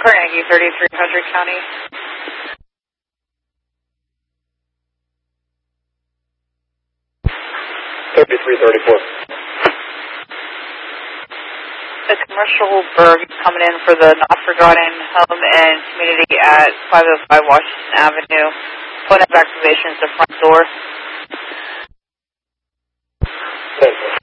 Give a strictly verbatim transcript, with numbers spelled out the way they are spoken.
Carnegie, thirty-three hundred County. thirty-three thirty-four. It's Commercial Berg coming in for the not-forgotten home and community at five oh five Washington Avenue. Point of activation is the front door. Thank you.